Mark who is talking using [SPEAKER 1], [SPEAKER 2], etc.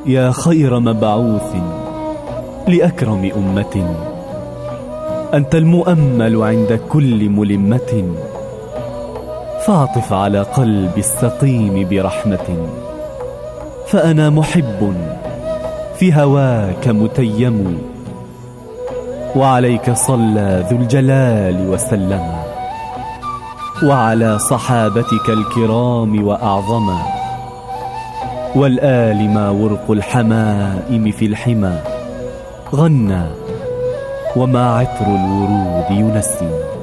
[SPEAKER 1] يا خير مبعوث لأكرم أمة، أنت المؤمل عند كل ملمة، فاعطف على قلبي السقيم برحمة، فأنا محب في هواك متيم، وعليك صلى ذو الجلال وسلم، وعلى صحابتك الكرام وأعظما، والآل ما ورق الحمائم في الحمى غنى، وما عطر الورود ينسم.